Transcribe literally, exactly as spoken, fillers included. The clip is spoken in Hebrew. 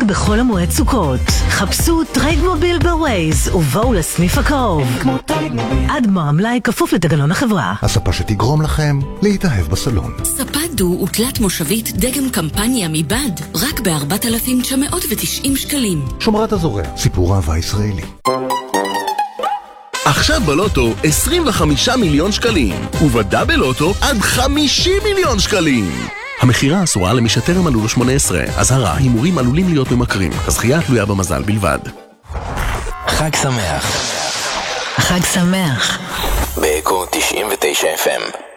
בכל המועד סוכות. חפשו טריידמוביל בווייז ובואו לסניף הקרוב. עד גמר המלאי כפוף לתקנון החברה. הספה שתגרום לכם להתאהב בסלון. ספה דו ותלת מושבית דגם קמפניה מבד, רק ב-ארבעת אלפים תשע מאות ותשעים שקלים. שומרת הזורע, סיפור אהבה ישראלי. עכשיו בלוטו עשרים וחמישה מיליון שקלים, ובדאבל לוטו עד חמישים מיליון שקלים. המחירה אסורה למי שטרם מלאו לו שמונה עשרה. אזהרה, הימורים עלולים להיות ממכרים. הזכייה תלויה במזל בלבד. חג שמח. חג שמח. באקו תשעים ותשע אף אם.